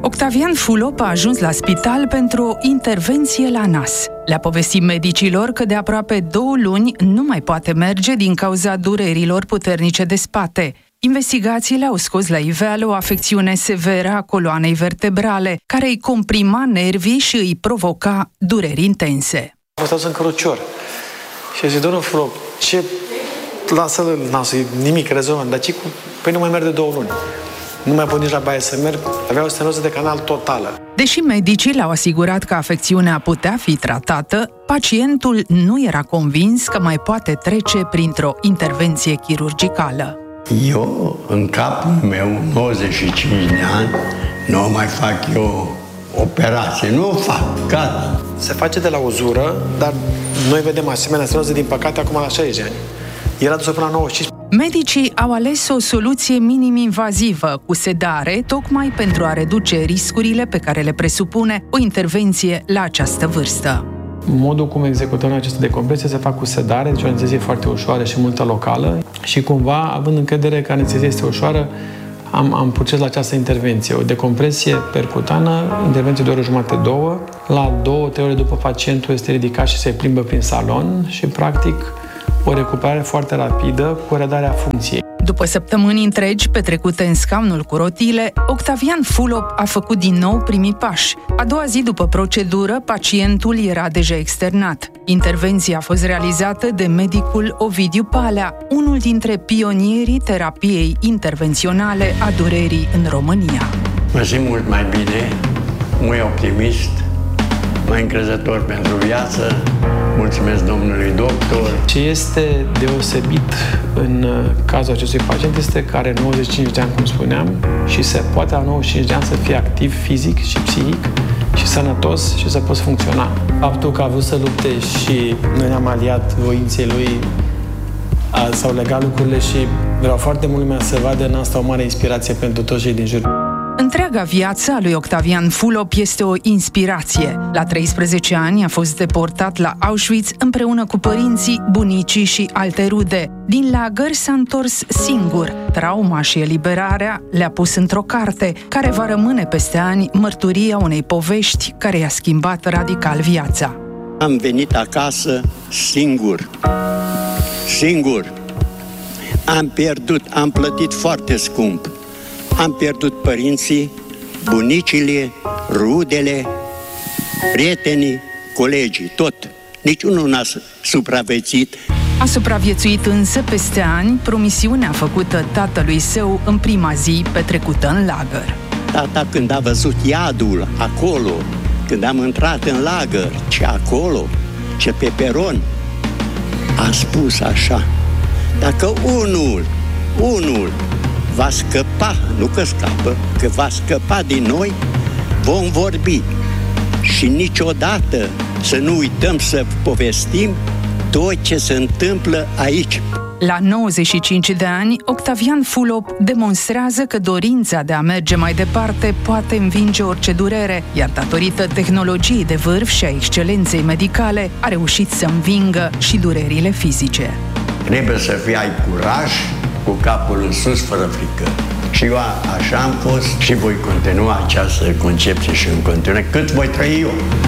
Octavian Fulop a ajuns la spital pentru o intervenție la nas. Le-a povestit medicilor că de aproape 2 luni nu mai poate merge din cauza durerilor puternice de spate. Investigațiile au scos la iveală o afecțiune severă a coloanei vertebrale, care îi comprima nervii și îi provoca dureri intense. A fost în cărucior și a zis, domnul Fulop, ce... Lasă-l nasul, nimic, rezolvăm, dar păi nu mai merg de 2 luni. Nu mai pot nici la baie să merg, avea o stenoză de canal totală. Deși medicii le-au asigurat că afecțiunea putea fi tratată, pacientul nu era convins că mai poate trece printr-o intervenție chirurgicală. Eu, în capul meu, 95 de ani, nu mai fac eu operație, nu o fac, gata. Se face de la uzură, dar noi vedem asemenea stenoză, din păcate, acum la 60 de ani. Era dus până la 95. Medicii au ales o soluție minim-invazivă, cu sedare, tocmai pentru a reduce riscurile pe care le presupune o intervenție la această vârstă. Modul cum executăm aceste decompresie se fac cu sedare, deci o anestezie foarte ușoară și multă locală și cumva, având încredere că anestezia este ușoară, am proces la această intervenție. O decompresie percutană, intervenție de 1 oră jumătate, 2. La 2-3 ore după pacientul este ridicat și se plimbă prin salon și, practic, o recuperare foarte rapidă cu redarea funcției. După săptămâni întregi petrecute în scaunul cu rotile, Octavian Fulop a făcut din nou primii pași. A doua zi după procedură, pacientul era deja externat. Intervenția a fost realizată de medicul Ovidiu Palea, unul dintre pionierii terapiei intervenționale a durerii în România. Mă simt mult mai bine, mai optimist, mai încrezător pentru viață. Mulțumesc domnului doctor. Ce este deosebit în cazul acestui pacient este că are 95 de ani, cum spuneam, și se poate la 95 de ani să fie activ fizic și psihic și sănătos și să poți funcționa. Faptul că a vrut să lupte și noi ne-am aliat voinței lui, s-au legat lucrurile și vreau foarte mult lumea să vadă în asta o mare inspirație pentru toți cei din jur. Întreaga viață a lui Octavian Fulop este o inspirație. La 13 ani a fost deportat la Auschwitz împreună cu părinții, bunicii și alte rude. Din lagăr s-a întors singur. Trauma și eliberarea le-a pus într-o carte, care va rămâne peste ani mărturia unei povești care i-a schimbat radical viața. Am venit acasă singur. Singur. Am pierdut, am plătit foarte scump. Am pierdut părinții, bunicile, rudele, prietenii, colegii, tot. Niciunul n-a supraviețuit. A supraviețuit însă peste ani promisiunea făcută tatălui său în prima zi petrecută în lagăr. Tata, când a văzut iadul acolo, când am intrat în lagăr, ce acolo, ce pe peron, a spus așa: dacă unul va scăpa, nu că scapă, că va scăpa din noi, vom vorbi. Și niciodată să nu uităm să povestim tot ce se întâmplă aici. La 95 de ani, Octavian Fulop demonstrează că dorința de a merge mai departe poate învinge orice durere, iar datorită tehnologiei de vârf și a excelenței medicale, a reușit să învingă și durerile fizice. Trebuie să ai curaj, cu capul în sus, fără frică. Și eu așa am fost și voi continua această concepție și în continuare cât voi trăi eu.